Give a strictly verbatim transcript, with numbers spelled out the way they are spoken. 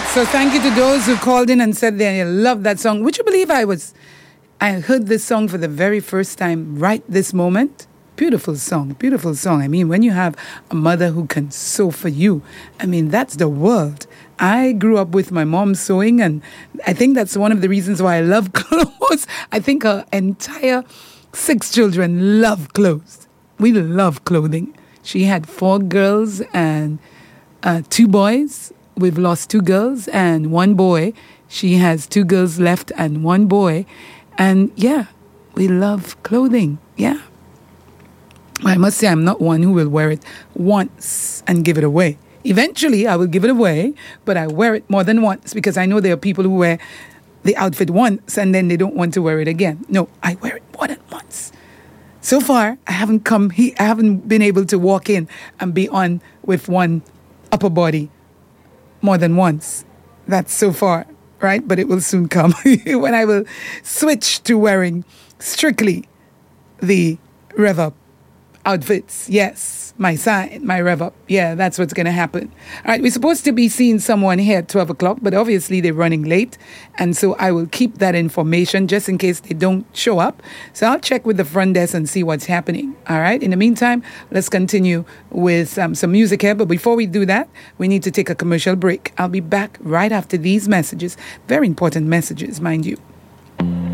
So thank you to those who called in and said they love that song. Would you believe I was, I heard this song for the very first time right this moment? Beautiful song, beautiful song. I mean, when you have a mother who can sew for you, I mean, that's the world. I grew up with my mom sewing, and I think that's one of the reasons why I love clothes. I think her entire six children love clothes. We love clothing. She had four girls and uh, two boys. We've lost two girls and one boy. She has two girls left and one boy. And yeah, we love clothing. Yeah. I must say I'm not one who will wear it once and give it away. Eventually, I will give it away, but I wear it more than once because I know there are people who wear the outfit once and then they don't want to wear it again. No, I wear it more than once. So far, I haven't come. He, I haven't been able to walk in and be on with one upper body more than once. That's so far, right? But it will soon come when I will switch to wearing strictly the Rev Up outfits. Yes, my sign, my Rev Up. Yeah, that's what's going to happen. All right, we're supposed to be seeing someone here at twelve o'clock, but obviously they're running late. And so I will keep that information just in case they don't show up. So I'll check with the front desk and see what's happening. All right, in the meantime, let's continue with um, some music here. But before we do that, we need to take a commercial break. I'll be back right after these messages. Very important messages, mind you.